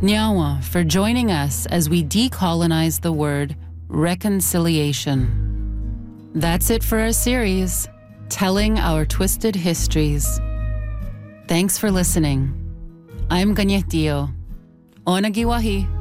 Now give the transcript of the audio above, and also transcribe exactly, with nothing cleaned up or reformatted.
Nyawa for joining us as we decolonize the word reconciliation. That's it for our series, Telling Our Twisted Histories. Thanks for listening. I'm Ganyet Dio. Onagiwahi.